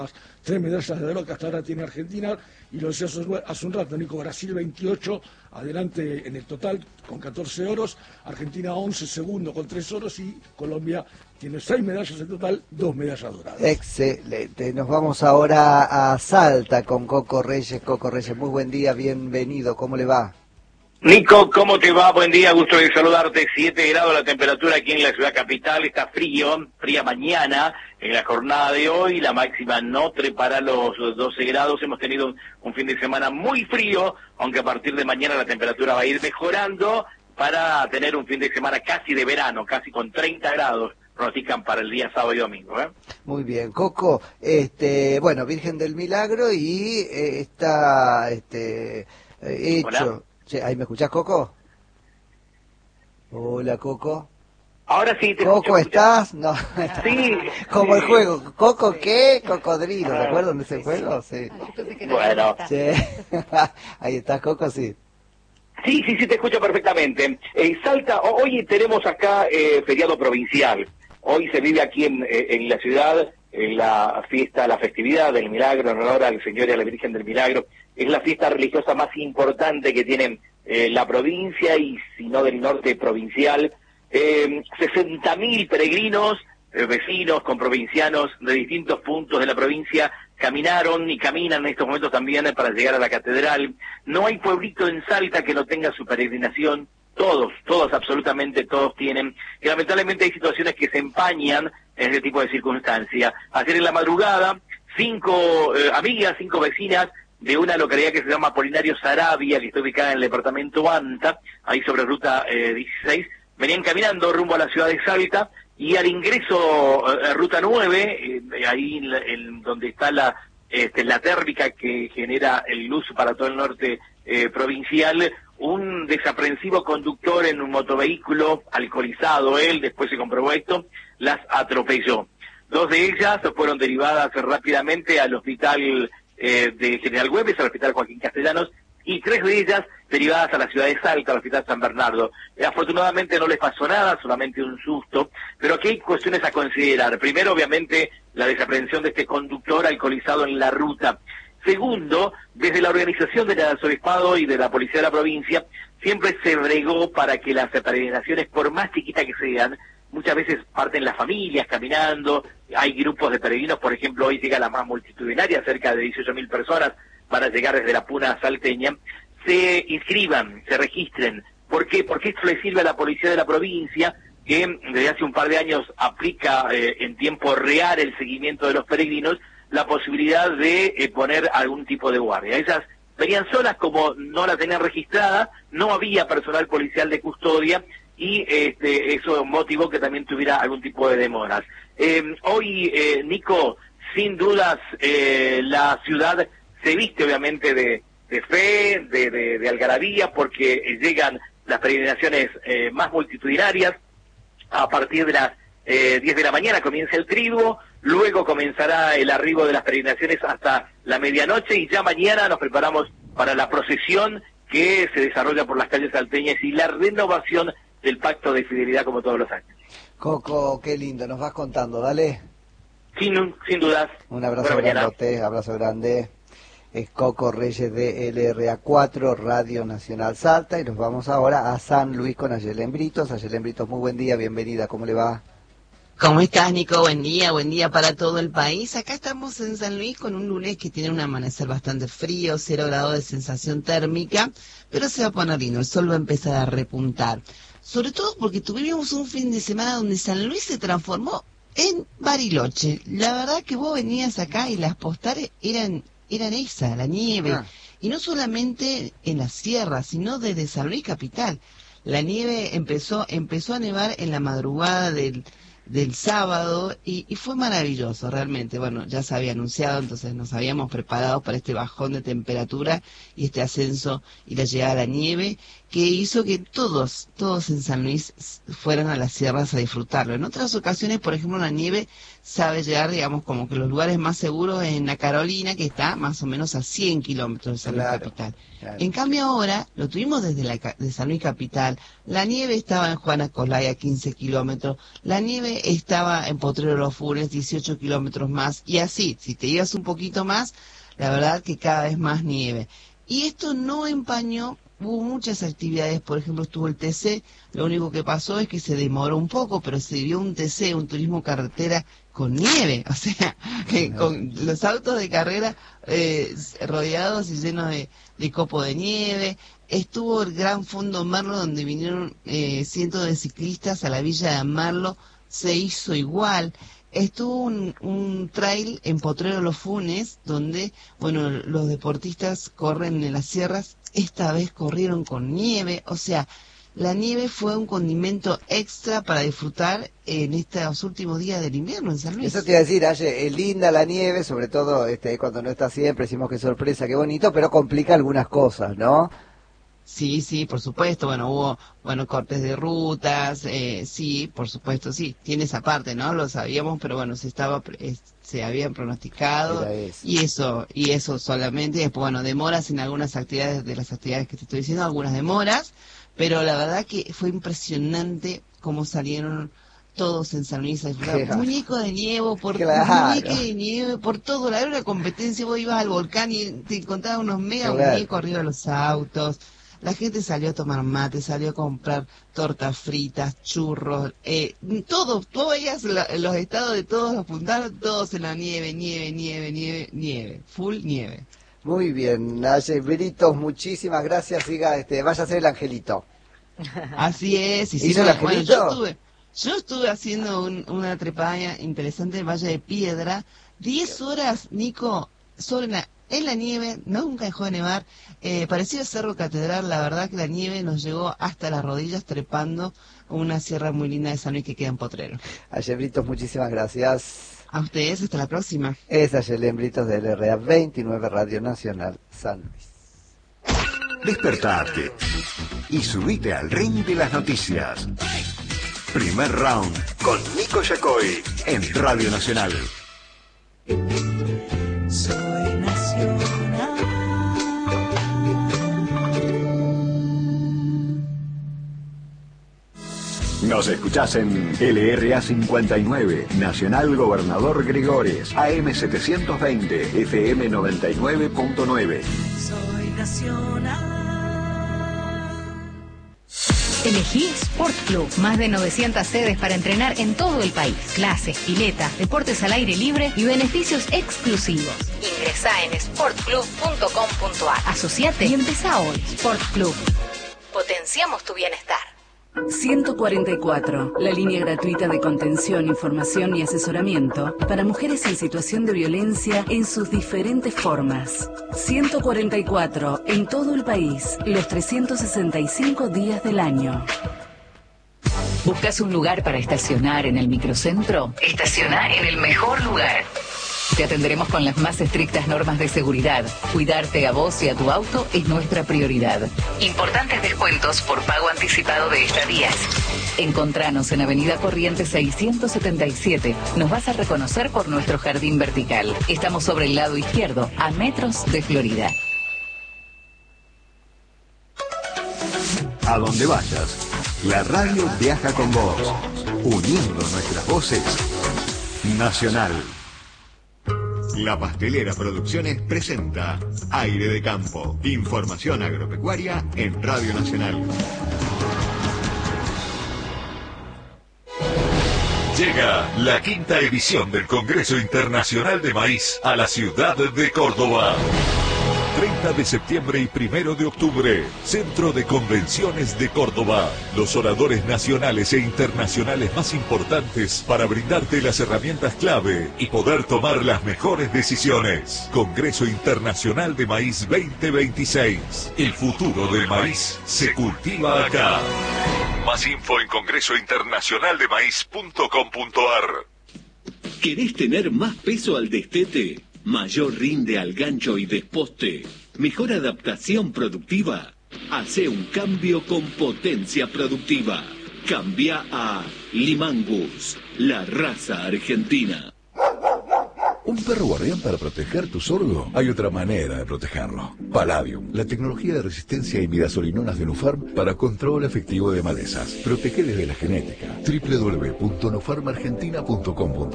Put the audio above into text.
3 medallas de oro que hasta ahora tiene Argentina, y lo decía hace un rato, Nico, Brasil 28, adelante en el total con 14 oros, Argentina 11, segundo con 3 oros, y Colombia tiene 6 medallas en total, 2 medallas doradas. Excelente, nos vamos ahora a Salta con Coco Reyes. Coco Reyes, muy buen día, bienvenido, ¿cómo le va? Nico, ¿cómo te va? Buen día, gusto de saludarte. 7 grados la temperatura aquí en la ciudad capital, está fría mañana en la jornada de hoy, la máxima no trepará los 12 grados, hemos tenido un fin de semana muy frío, aunque a partir de mañana la temperatura va a ir mejorando para tener un fin de semana casi de verano, casi con 30 grados, pronostican para el día sábado y domingo. Muy bien, Coco, bueno, Virgen del Milagro y está hecho... Hola. ¿Ahí me escuchás, Coco? Hola, Coco. Ahora sí te Coco, escucho. ¿estás? No. Sí. Como el juego. ¿Coco qué? Cocodrilo. ¿Se acuerdan de ese juego? Sí. Bueno. Sí. Ahí estás, Coco, sí. Sí, te escucho perfectamente. Salta, hoy tenemos acá feriado provincial. Hoy se vive aquí en la ciudad la fiesta, la festividad del Milagro en honor al Señor y a la Virgen del Milagro. Es la fiesta religiosa más importante que tiene la provincia y si no del norte provincial. 60.000 peregrinos, vecinos, comprovincianos de distintos puntos de la provincia caminaron y caminan en estos momentos también para llegar a la catedral. No hay pueblito en Salta que no tenga su peregrinación. Todos, absolutamente todos tienen. Y lamentablemente hay situaciones que se empañan en este tipo de circunstancias. Ayer en la madrugada, 5 amigas, 5 vecinas de una localidad que se llama Apolinario Saravia, que está ubicada en el departamento Anta, ahí sobre ruta 16, venían caminando rumbo a la ciudad de Salta, y al ingreso a ruta 9, ahí donde está la térmica que genera el luz para todo el norte provincial, un desaprensivo conductor en un motovehículo, alcoholizado él, después se comprobó esto, las atropelló. 2 de ellas fueron derivadas rápidamente al hospital de General Güemes, al hospital Joaquín Castellanos, y 3 de ellas derivadas a la ciudad de Salta, al hospital San Bernardo. Afortunadamente no les pasó nada, solamente un susto, pero aquí hay cuestiones a considerar. Primero, obviamente, la desaprensión de este conductor alcoholizado en la ruta. Segundo, desde la organización del arzobispado y de la policía de la provincia, siempre se bregó para que las peregrinaciones, por más chiquitas que sean, muchas veces parten las familias caminando, hay grupos de peregrinos, por ejemplo, hoy llega la más multitudinaria, cerca de 18.000 personas, para llegar desde la Puna salteña, se inscriban, se registren. ¿Por qué? Porque esto le sirve a la policía de la provincia, que desde hace un par de años aplica en tiempo real el seguimiento de los peregrinos, la posibilidad de poner algún tipo de guardia. Ellas venían solas, como no la tenían registrada, no había personal policial de custodia, y eso motivó que también tuviera algún tipo de demoras. Hoy, Nico, sin dudas, la ciudad se viste obviamente de fe, de algarabía, porque llegan las peregrinaciones más multitudinarias. A partir de las 10 de la mañana comienza el triduo, luego comenzará el arribo de las peregrinaciones hasta la medianoche, y ya mañana nos preparamos para la procesión que se desarrolla por las calles salteñas y la renovación del pacto de fidelidad como todos los años. Coco, qué lindo, nos vas contando, dale. Sin dudas. Un abrazo grandote, abrazo grande. Es Coco Reyes de LRA4, Radio Nacional Salta, y nos vamos ahora a San Luis con Ayelen Britos. Ayelen Britos, muy buen día, bienvenida, ¿cómo le va? ¿Cómo estás, Nico? Buen día para todo el país. Acá estamos en San Luis con un lunes que tiene un amanecer bastante frío, 0 grados de sensación térmica, pero se va a poner lindo, el sol va a empezar a repuntar. Sobre todo porque tuvimos un fin de semana donde San Luis se transformó en Bariloche. La verdad que vos venías acá y las postales eran esa, la nieve. Y no solamente en la sierra, sino desde San Luis capital. La nieve empezó a nevar en la madrugada del sábado y fue maravilloso realmente. Bueno, ya se había anunciado, entonces nos habíamos preparado para este bajón de temperatura y este ascenso y la llegada de la nieve, que hizo que todos en San Luis fueran a las sierras a disfrutarlo. En otras ocasiones, por ejemplo, la nieve sabe llegar, digamos, como que los lugares más seguros en la Carolina, que está más o menos a 100 kilómetros de San Luis Capital. Claro. En cambio ahora, lo tuvimos desde de San Luis Capital, la nieve estaba en Juana Colay a 15 kilómetros, la nieve estaba en Potrero Los Funes, 18 kilómetros más, y así, si te ibas un poquito más, la verdad que cada vez más nieve. Y esto no empañó. Hubo muchas actividades, por ejemplo estuvo el TC, lo único que pasó es que se demoró un poco, pero se vio un TC, un turismo carretera con nieve, o sea, con los autos de carrera rodeados y llenos de copo de nieve. Estuvo el Gran Fondo Merlo, donde vinieron cientos de ciclistas a la villa de Merlo, se hizo igual. Estuvo un trail en Potrero Los Funes, donde, bueno, los deportistas corren en las sierras, esta vez corrieron con nieve, o sea, la nieve fue un condimento extra para disfrutar en estos últimos días del invierno en San Luis. Eso te iba a decir, Aye, es linda la nieve, sobre todo cuando no está siempre, decimos que sorpresa, qué bonito, pero complica algunas cosas, ¿no? Sí, sí, por supuesto, hubo cortes de rutas, sí, por supuesto, sí, tiene esa parte, ¿no? Lo sabíamos, pero se habían pronosticado y eso solamente, después, demoras en algunas actividades, de las actividades que te estoy diciendo, algunas demoras, pero la verdad que fue impresionante cómo salieron todos en San Luis a disfrutar. Muñeco de nieve, por todo, era una competencia, vos ibas al volcán y te encontrabas unos mega muñecos arriba de los autos. La gente salió a tomar mate, salió a comprar tortas fritas, churros, todo. Tú veías los estados de todos, los puntaron todos en la nieve, full nieve. Muy bien, Aye Britos, muchísimas gracias. Siga, vaya a ser el angelito. Así es. ¿Hizo el angelito? Yo estuve haciendo una trepada interesante en Valle de Piedra, 10 horas, Nico, en la nieve, nunca dejó de nevar, parecido a Cerro Catedral, la verdad que la nieve nos llegó hasta las rodillas trepando una sierra muy linda de San Luis que queda en Potrero. Aye Britos, muchísimas gracias. A ustedes, hasta la próxima. Es Aye Britos del LRA 29 Radio Nacional San Luis. Despertate y subite al ring de las noticias. Primer round con Nico Yacoy en Radio Nacional. Soy nacional. Nos escuchás en LRA 59, Nacional Gobernador Gregores, AM 720, FM 99.9. Soy nacional. Elegí Sport Club, más de 900 sedes para entrenar en todo el país. Clases, piletas, deportes al aire libre y beneficios exclusivos. Ingresá en sportclub.com.ar. Asociate y empezá hoy. Sport Club. Potenciamos tu bienestar. 144, la línea gratuita de contención, información y asesoramiento para mujeres en situación de violencia en sus diferentes formas. 144, en todo el país, los 365 días del año. ¿Buscas un lugar para estacionar en el microcentro? Estaciona en el mejor lugar. Te atenderemos con las más estrictas normas de seguridad. Cuidarte a vos y a tu auto es nuestra prioridad. Importantes descuentos por pago anticipado de estadías. Encontranos en Avenida Corrientes 677. Nos vas a reconocer por nuestro jardín vertical. Estamos sobre el lado izquierdo, a metros de Florida. A donde vayas, la radio viaja con vos, uniendo nuestras voces. Nacional. La Pastelera Producciones presenta Aire de Campo. Información agropecuaria en Radio Nacional. Llega la quinta edición del Congreso Internacional de Maíz a la ciudad de Córdoba. 30 de septiembre y 1 de octubre, Centro de Convenciones de Córdoba. Los oradores nacionales e internacionales más importantes para brindarte las herramientas clave y poder tomar las mejores decisiones. Congreso Internacional de Maíz 2026. El futuro del maíz se cultiva acá. Más info en congresointernacionaldemaíz.com.ar. ¿Querés tener más peso al destete? Mayor rinde al gancho y desposte, mejor adaptación productiva. Hace un cambio con Potencia Productiva. Cambia a Limangus, la raza argentina. ¿Un perro guardián para proteger tu sorgo? Hay otra manera de protegerlo. Palladium, la tecnología de resistencia a imidazolinonas de Nufarm para control efectivo de malezas. Protege desde la genética. www.nufarmargentina.com.ar